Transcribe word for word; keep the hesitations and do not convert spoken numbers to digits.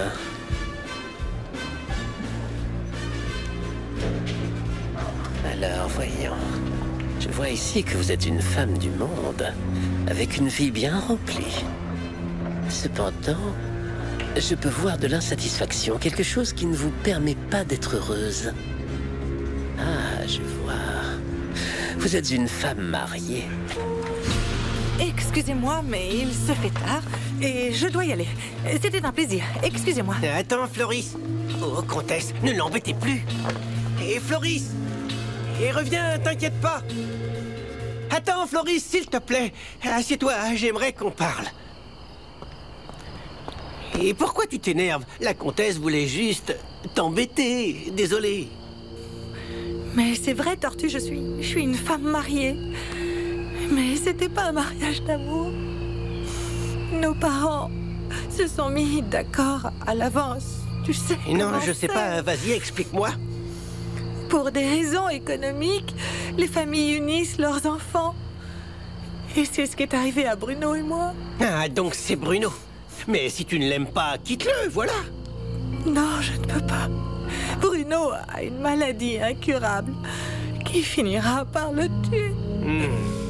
Alors, voyons. Je vois ici que vous êtes une femme du monde, avec une vie bien remplie. Cependant, je peux voir de l'insatisfaction, quelque chose qui ne vous permet pas d'être heureuse. Ah, je vois. Vous êtes une femme mariée. Excusez-moi, mais il se fait tard et je dois y aller. C'était un plaisir. Excusez-moi. Attends, Floris. Oh, comtesse, ne l'embêtez plus. Et Floris. Et reviens, t'inquiète pas. Attends, Floris, s'il te plaît. Assieds-toi, j'aimerais qu'on parle. Et pourquoi tu t'énerves? La comtesse voulait juste t'embêter. Désolé. Mais c'est vrai, Tortue, je suis... je suis une femme mariée. Mais c'était pas un mariage d'amour. Nos parents se sont mis d'accord à l'avance. Tu sais. Non, je sais pas. Vas-y, explique-moi. Pour des raisons économiques, les familles unissent leurs enfants. Et c'est ce qui est arrivé à Bruno et moi. Ah, donc c'est Bruno. Mais si tu ne l'aimes pas, quitte-le, voilà. Non, je ne peux pas. Bruno a une maladie incurable qui finira par le tuer. Mmh.